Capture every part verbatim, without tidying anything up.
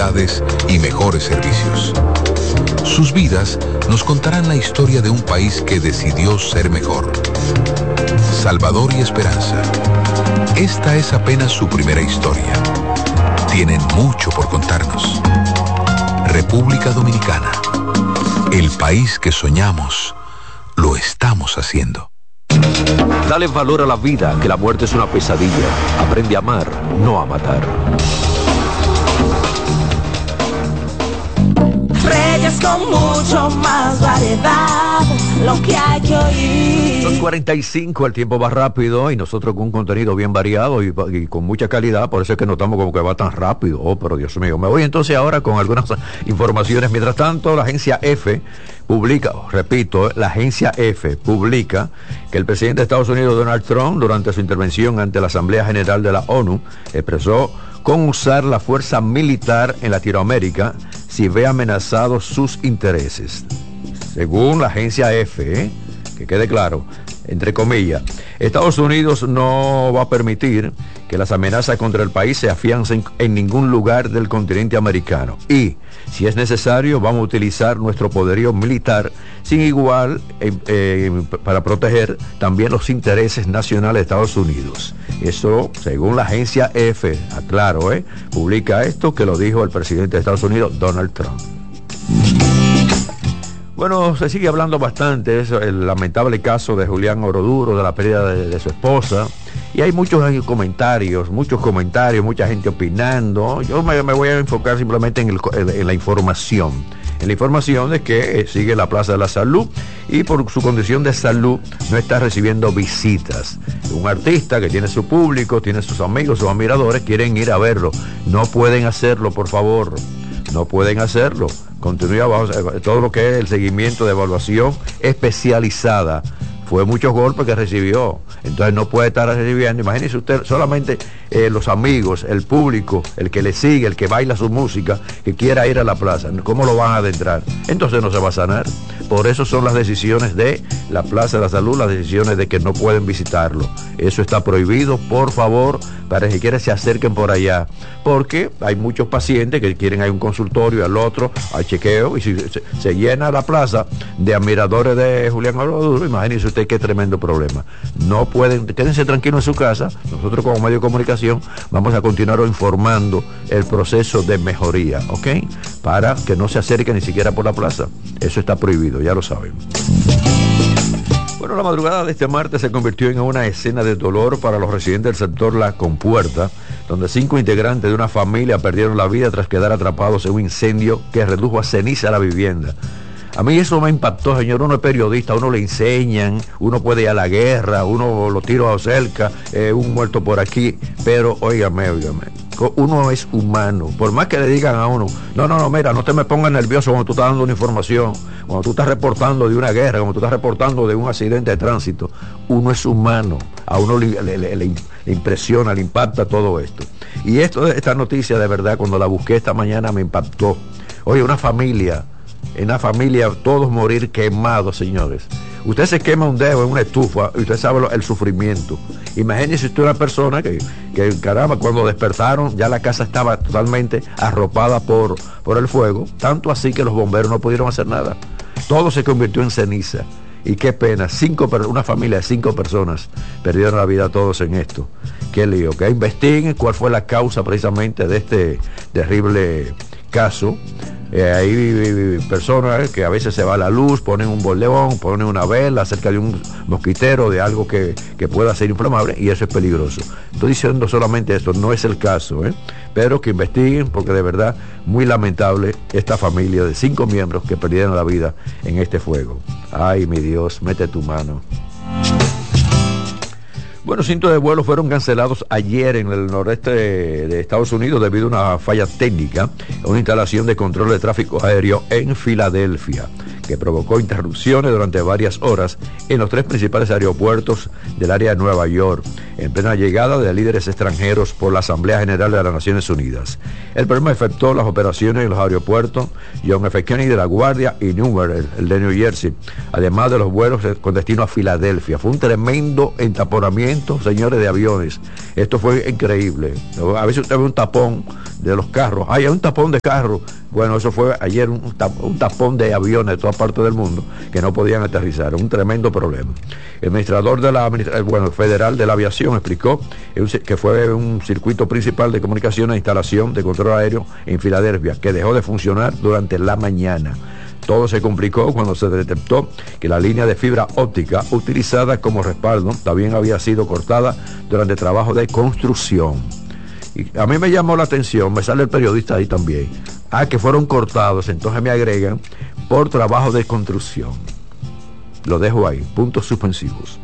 facilidades y mejores servicios. Sus vidas nos contarán la historia de un país que decidió ser mejor. Salvador y Esperanza. Esta es apenas su primera historia. Tienen mucho por contarnos. República Dominicana. El país que soñamos, lo estamos haciendo. Dale valor a la vida, que la muerte es una pesadilla. Aprende a amar, no a matar. Reyes con mucho más variedad, lo que hay que oír. Son cuarenta y cinco, el tiempo va rápido y nosotros con un contenido bien variado y, y con mucha calidad, por eso es que notamos como que va tan rápido. Oh, pero Dios mío, me voy entonces ahora con algunas informaciones. Mientras tanto, la agencia F publica, repito, la agencia F publica que el presidente de Estados Unidos, Donald Trump, durante su intervención ante la Asamblea General de la ONU, expresó con usar la fuerza militar en Latinoamérica si ve amenazados sus intereses. Según la agencia F, ¿eh? que quede claro, entre comillas, Estados Unidos no va a permitir que las amenazas contra el país se afiancen en ningún lugar del continente americano y, si es necesario, vamos a utilizar nuestro poderío militar sin igual eh, eh, para proteger también los intereses nacionales de Estados Unidos. Eso, según la agencia F, aclaro, eh, publica esto que lo dijo el presidente de Estados Unidos, Donald Trump. Bueno, se sigue hablando bastante, es el lamentable caso de Julián Oroduro, de la pérdida de, de su esposa, y hay muchos comentarios, muchos comentarios, mucha gente opinando. Yo me, me voy a enfocar simplemente en, el, en, en la información, en la información de que eh, sigue la Plaza de la Salud y por su condición de salud no está recibiendo visitas. Un artista que tiene su público, tiene sus amigos, sus admiradores, quieren ir a verlo, no pueden hacerlo, por favor. No pueden hacerlo. Continúa bajo todo lo que es el seguimiento de evaluación especializada. Fue muchos golpes que recibió. Entonces no puede estar recibiendo. Imagínese usted, solamente eh, los amigos, el público, el que le sigue, el que baila su música, que quiera ir a la plaza. ¿Cómo lo van a adentrar? Entonces no se va a sanar. Por eso son las decisiones de la Plaza de la Salud, las decisiones de que no pueden visitarlo. Eso está prohibido, por favor, para que quiera se acerquen por allá. Porque hay muchos pacientes que quieren ir a un consultorio, al otro, al chequeo, y si se, se llena la plaza de admiradores de Julián Oroduro, imagínese usted qué tremendo problema. No pueden, quédense tranquilos en su casa. Nosotros como medio de comunicación vamos a continuar informando el proceso de mejoría, ¿ok? Para que no se acerquen ni siquiera por la plaza. Eso está prohibido, ya lo saben. Bueno, la madrugada de este martes se convirtió en una escena de dolor para los residentes del sector La Compuerta, donde cinco integrantes de una familia perdieron la vida tras quedar atrapados en un incendio que redujo a ceniza la vivienda. A mí eso me impactó, señor. Uno es periodista, uno le enseñan, uno puede ir a la guerra, uno lo tira cerca, eh, un muerto por aquí, pero óigame, óigame, uno es humano. Por más que le digan a uno, no, no, no, mira, no te me pongas nervioso cuando tú estás dando una información, cuando tú estás reportando de una guerra, cuando tú estás reportando de un accidente de tránsito, uno es humano. A uno le, le, le, le impresiona, le impacta todo esto. Y esto, esta noticia de verdad, cuando la busqué esta mañana me impactó. Oye, una familia, en una familia, todos morir quemados, señores. Usted se quema un dedo en una estufa y usted sabe lo, el sufrimiento. Imagínese usted una persona que, que, caramba, cuando despertaron ya la casa estaba totalmente arropada por, por el fuego, tanto así que los bomberos no pudieron hacer nada. Todo se convirtió en ceniza. Y qué pena, cinco, una familia de cinco personas perdieron la vida todos en esto. Qué lío, que investiguen cuál fue la causa precisamente de este terrible caso. Eh, hay personas que a veces se va la luz, ponen un boleón, ponen una vela cerca de un mosquitero, de algo que, que pueda ser inflamable, y eso es peligroso. Estoy diciendo solamente esto, no es el caso, ¿eh? Pero que investiguen, porque de verdad muy lamentable esta familia de cinco miembros que perdieron la vida en este fuego. Ay, mi Dios, mete tu mano. Bueno, cientos de vuelos fueron cancelados ayer en el noreste de, de Estados Unidos debido a una falla técnica en una instalación de control de tráfico aéreo en Filadelfia. que provocó interrupciones durante varias horas en los tres principales aeropuertos del área de Nueva York, en plena llegada de líderes extranjeros por la Asamblea General de las Naciones Unidas. El problema afectó las operaciones en los aeropuertos John F. Kennedy de La Guardia y Newark, el, el de New Jersey, además de los vuelos con destino a Filadelfia. Fue un tremendo entaponamiento, señores, de aviones. Esto fue increíble. A veces usted ve un tapón de los carros. Ay, hay un tapón de carros. Bueno, eso fue ayer un tapón, un tapón de aviones de todas partes del mundo que no podían aterrizar. Un tremendo problema. El administrador de la bueno, federal de la aviación explicó que fue un circuito principal de comunicación e instalación de control aéreo en Filadelfia que dejó de funcionar durante la mañana. Todo se complicó cuando se detectó que la línea de fibra óptica utilizada como respaldo también había sido cortada durante trabajo de construcción. Y a mí me llamó la atención, me sale el periodista ahí también, ah, que fueron cortados, entonces me agregan por trabajo de construcción. Lo dejo ahí, puntos suspensivos.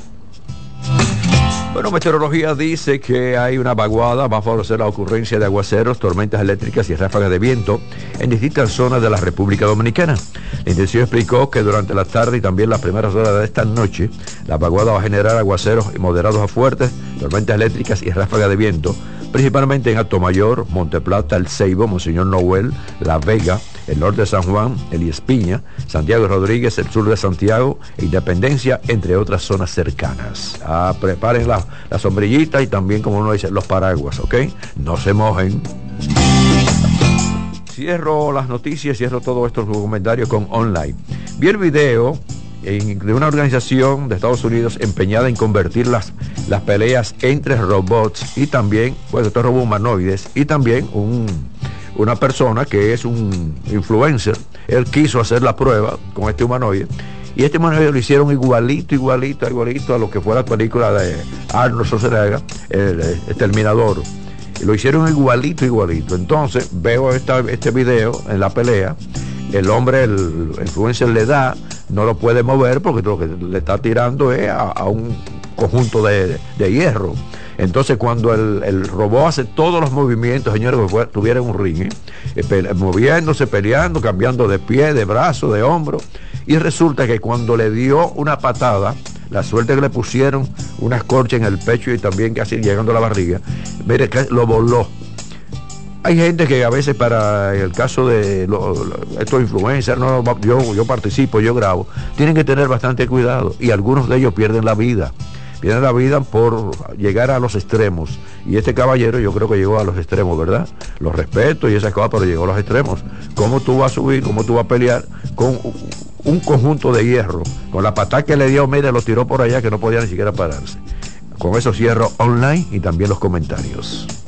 Bueno, meteorología dice que hay una vaguada, va a favorecer la ocurrencia de aguaceros, tormentas eléctricas y ráfagas de viento en distintas zonas de la República Dominicana. La intención explicó que durante la tarde y también las primeras horas de esta noche, la vaguada va a generar aguaceros moderados a fuertes, tormentas eléctricas y ráfagas de viento, principalmente en Atomayor, Monteplata, El Ceibo, Monseñor Noel, La Vega, el norte de San Juan, Elías Piña, Santiago Rodríguez, el sur de Santiago e Independencia, entre otras zonas cercanas. Ah, preparen la, la sombrillita y también, como uno dice, los paraguas, ¿ok? No se mojen. Cierro las noticias, cierro todos estos comentarios con online. Vi el video en, de una organización de Estados Unidos empeñada en convertir las, las peleas entre robots y también, pues estos robots humanoides y también un... una persona que es un influencer. Él quiso hacer la prueba con este humanoide y este humanoide lo hicieron igualito, igualito, igualito a lo que fue la película de Arnold Schwarzenegger, el, el Terminador. Lo hicieron igualito, igualito. Entonces veo esta, este video en la pelea. El hombre, el, el influencer le da, no lo puede mover porque lo que le está tirando es a, a un conjunto de, de hierro. Entonces cuando el, el robot hace todos los movimientos, señores, que fue, tuviera un ring, eh, pe moviéndose, peleando, cambiando de pie, de brazo, de hombro, y resulta que cuando le dio una patada, la suerte que le pusieron una escorcha en el pecho y también casi llegando a la barriga, mire, que lo voló. Hay gente que a veces, para el caso de lo, lo, estos influencers, no, yo, yo participo, yo grabo, tienen que tener bastante cuidado y algunos de ellos pierden la vida. Pierden la vida por llegar a los extremos. Y este caballero yo creo que llegó a los extremos, ¿verdad? Los respeto y esas cosas, pero llegó a los extremos. ¿Cómo tú vas a subir, cómo tú vas a pelear con un conjunto de hierro? Con la patada que le dio, mire, lo tiró por allá que no podía ni siquiera pararse. Con eso cierro online y también los comentarios.